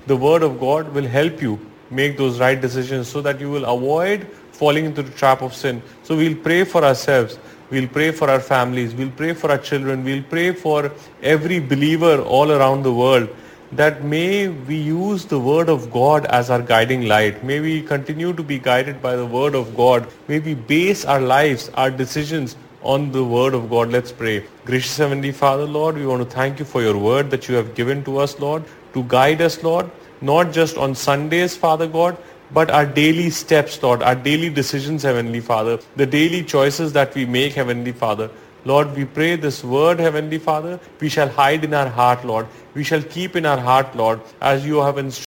the Word of God will help you make those right decisions so that you will avoid falling into the trap of sin. So we'll pray for ourselves. We'll pray for our families. We'll pray for our children. We'll pray for every believer all around the world, that may we use the Word of God as our guiding light. May we continue to be guided by the Word of God. May we base our lives, our decisions on the Word of God. Let's pray. Gracious Heavenly Father, Lord, we want to thank you for your Word that you have given to us, Lord, to guide us, Lord, not just on Sundays, Father God, but our daily steps, Lord, our daily decisions, Heavenly Father, the daily choices that we make, Heavenly Father. Lord, we pray this word, Heavenly Father, we shall hide in our heart, Lord. We shall keep in our heart, Lord, as you have instructed